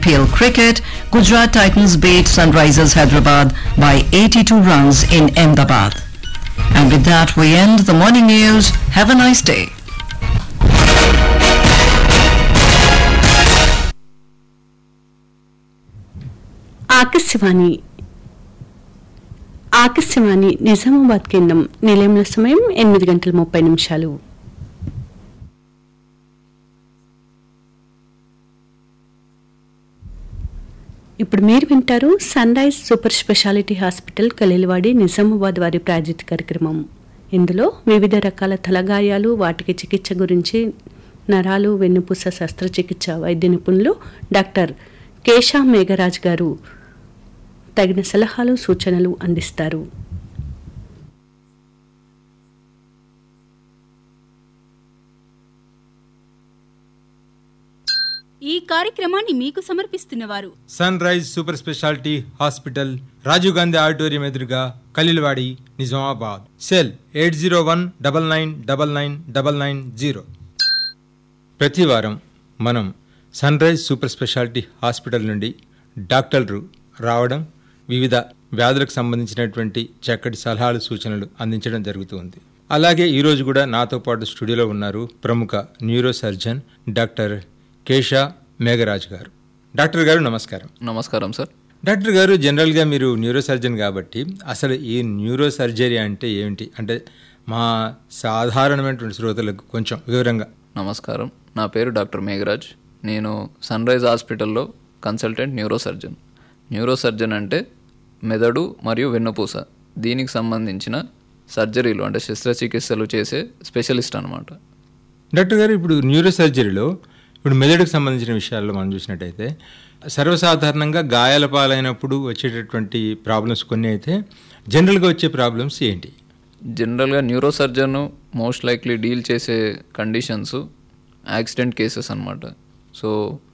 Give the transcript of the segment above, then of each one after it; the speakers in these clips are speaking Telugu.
IPL cricket, Gujarat Titans beat Sunrisers Hyderabad by 82 runs in Ahmedabad. And with that, we end the morning news. Have a nice day. Akashvani Nizamabad కేంద్రం నిలయంలో సమయం 8:30. ఇప్పుడు మీరు వింటారు sun rise super speciality hospital Khaleelwadi Nizamabad వారి ప్రాయోజిత కార్యక్రమం. ఇందులో వివిధ రకాల తలగాయాలు, వాటికి చికిత్స గురించి నరాలు, వెన్నుపూస శస్త్రచికిత్స వైద్య నిపుణులు డాక్టర్ కేశా మేఘరాజ్ గారు తగిన సలహాలు, సూచనలు అందిస్తారు. ఈ కార్యక్రమాన్ని మీకు సమర్పిస్తున్నవారు sun rise super speciality hospital, Rajiv Gandhi auditorium ఎదురుగా, ఖలీల్వాడి, నిజామాబాద్. సెల్ 8019999990. ప్రతి వారం మనం sun rise super speciality hospital నుండి డాక్టర్లు రావడం, వివిధ వ్యాధులకు సంబంధించినటువంటి చక్కటి సలహాలు, సూచనలు అందించడం జరుగుతుంది. అలాగే ఈరోజు కూడా నాతో పాటు స్టూడియోలో ఉన్నారు ప్రముఖ న్యూరో సర్జన్ డాక్టర్ కేశా మేఘరాజ్ గారు. డాక్టర్ గారు నమస్కారం. నమస్కారం సార్. డాక్టర్ గారు, జనరల్గా మీరు న్యూరో సర్జన్ కాబట్టి అసలు ఈ న్యూరో సర్జరీ అంటే ఏమిటి అంటే మా సాధారణమైనటువంటి శ్రోతలకు కొంచెం వివరంగా. నమస్కారం, నా పేరు డాక్టర్ మేఘరాజ్. నేను సన్ రైజ్ హాస్పిటల్లో consultant neuro surgeon. Neuro surgeon అంటే మెదడు మరియు వెన్నుపూస, దీనికి సంబంధించిన సర్జరీలు అంటే శస్త్రచికిత్సలు చేసే స్పెషలిస్ట్ అనమాట. డాక్టర్ గారు, ఇప్పుడు న్యూరో సర్జరీలో ఇప్పుడు మెదడుకు సంబంధించిన విషయాల్లో మనం చూసినట్టయితే సర్వసాధారణంగా గాయాల పాలైనప్పుడు వచ్చేటటువంటి ప్రాబ్లమ్స్ కొన్ని అయితే, జనరల్గా వచ్చే ప్రాబ్లమ్స్ ఏంటి? జనరల్గా neuro surgeon most likely deal చేసే కండిషన్స్ యాక్సిడెంట్ కేసెస్ అనమాట. సో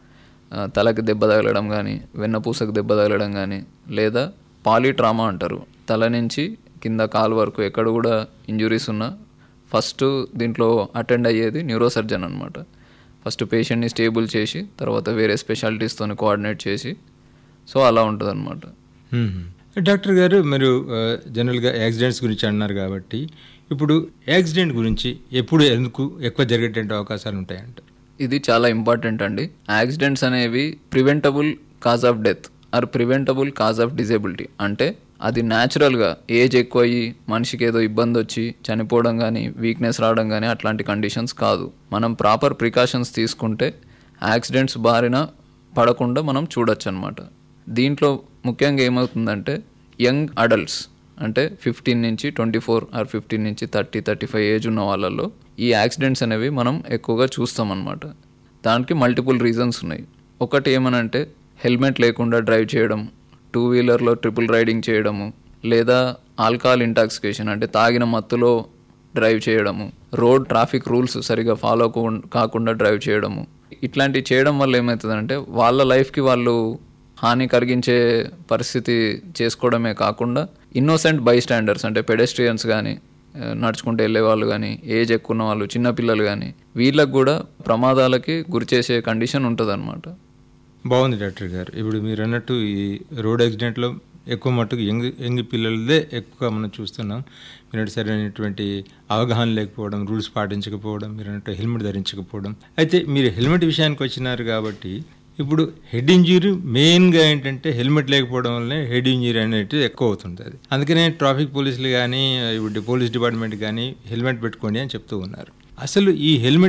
తలకి దెబ్బ తగలడం కానీ, వెన్నపూసకు దెబ్బ తగలడం కానీ, లేదా పాలీట్రామా అంటారు, తల నుంచి కింద కాలు వరకు ఎక్కడ కూడా ఇంజురీస్ ఉన్నా ఫస్ట్ దీంట్లో అటెండ్ అయ్యేది న్యూరో సర్జన్ అనమాట. ఫస్ట్ పేషెంట్ని స్టేబుల్ చేసి తర్వాత వేరే స్పెషాలిటీస్తో కోఆర్డినేట్ చేసి, సో అలా ఉంటుంది అనమాట. డాక్టర్ గారు, మీరు జనరల్గా యాక్సిడెంట్స్ గురించి అన్నారు కాబట్టి ఇప్పుడు యాక్సిడెంట్ గురించి ఎప్పుడు ఎందుకు ఎక్కువ జరిగేటువంటి అవకాశాలు ఉంటాయంటారు? ఇది చాలా ఇంపార్టెంట్ అండి. యాక్సిడెంట్స్ అనేవి preventable cause of death are preventable cause of disability. అంటే అది న్యాచురల్గా ఏజ్ ఎక్కువ అయ్యి మనిషికి ఏదో ఇబ్బంది వచ్చి చనిపోవడం కానీ, వీక్నెస్ రావడం కానీ అట్లాంటి కండిషన్స్ కాదు. మనం ప్రాపర్ ప్రికాషన్స్ తీసుకుంటే యాక్సిడెంట్స్ బారిన పడకుండా మనం చూడొచ్చు అనమాట. దీంట్లో ముఖ్యంగా ఏమవుతుందంటే యంగ్ అడల్ట్స్ అంటే 15 నుంచి 24 ఆర్ 15 నుంచి 30-35 ఏజ్ ఉన్న వాళ్ళల్లో ఈ యాక్సిడెంట్స్ అనేవి మనం ఎక్కువగా చూస్తాం అన్నమాట. దానికి మల్టిపుల్ రీజన్స్ ఉన్నాయి. ఒకటి ఏమనంటే హెల్మెట్ లేకుండా డ్రైవ్ చేయడం, 2 వీలర్లో ట్రిపుల్ రైడింగ్ చేయడము, లేదా ఆల్కహాల్ ఇంటాక్సికేషన్ అంటే తాగిన మత్తులో డ్రైవ్ చేయడము, రోడ్ ట్రాఫిక్ రూల్స్ సరిగా ఫాలో కాకుండా డ్రైవ్ చేయడము. ఇట్లాంటివి చేయడం వల్ల ఏమవుతుందంటే వాళ్ళ లైఫ్కి వాళ్ళు హాని కలిగించే పరిస్థితి చేసుకోవడమే కాకుండా ఇన్నోసెంట్ బై స్టాండర్స్ అంటే పెడెస్ట్రియన్స్ కానీ, నడుచుకుంటూ వెళ్ళే వాళ్ళు కానీ, ఏజ్ ఎక్కువ ఉన్న వాళ్ళు, చిన్నపిల్లలు కానీ, వీళ్ళకి కూడా ప్రమాదాలకి గురి చేసే కండిషన్ ఉంటుంది అనమాట. బాగుంది డాక్టర్ గారు. ఇప్పుడు మీరు అన్నట్టు ఈ రోడ్ యాక్సిడెంట్లో ఎక్కువ మట్టుకు యంగ్ పిల్లలదే ఎక్కువ మనం చూస్తున్నాం. మీరు సరైనటువంటి అవగాహన లేకపోవడం, రూల్స్ పాటించకపోవడం, మీరు అన్నట్టు హెల్మెట్ ధరించకపోవడం. అయితే మీరు హెల్మెట్ విషయానికి వచ్చినారు కాబట్టి ఇప్పుడు హెడ్ ఇంజురీ మెయిన్గా ఏంటంటే హెల్మెట్ లేకపోవడం వల్లనే హెడ్ ఇంజురీ అనేది ఎక్కువ అవుతుంటుంది. అందుకనే ట్రాఫిక్ పోలీసులు కానీ, ఇప్పుడు పోలీస్ డిపార్ట్మెంట్ కానీ హెల్మెట్ పెట్టుకోండి అని చెప్తూ ఉన్నారు. అసలు ఈ హెల్మెట్